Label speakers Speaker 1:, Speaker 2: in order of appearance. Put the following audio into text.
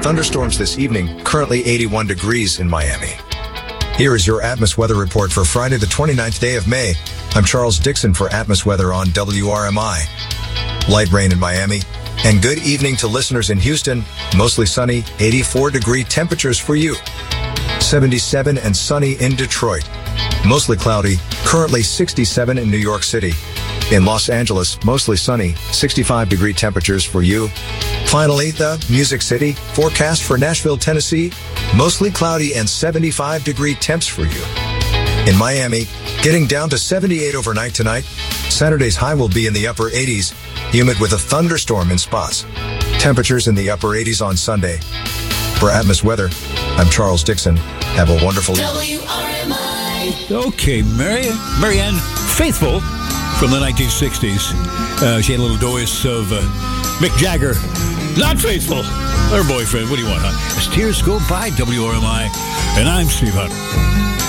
Speaker 1: Thunderstorms this evening, currently 81 degrees in Miami. Here is your Atmos weather report for Friday, the 29th day of May. I'm Charles Dixon for Atmos Weather on WRMI. Light rain in Miami. And good evening to listeners in Houston. Mostly sunny, 84-degree temperatures for you. 77 and sunny in Detroit. Mostly cloudy, currently 67 in New York City. In Los Angeles, mostly sunny, 65-degree temperatures for you. Finally, the Music City, forecast for Nashville, Tennessee, mostly cloudy and 75-degree temps for you. In Miami, getting down to 78 overnight tonight. Saturday's high will be in the upper 80s, humid with a thunderstorm in spots. Temperatures in the upper 80s on Sunday. For Atmos Weather, I'm Charles Dixon. Have a wonderful evening.
Speaker 2: WRMI. Okay, Marianne Faithfull from the 1960s. She had a little dose of Mick Jagger. Not faithful. Her boyfriend. What do you want, huh? As tears go by, WRMI. And I'm Steve Hunter.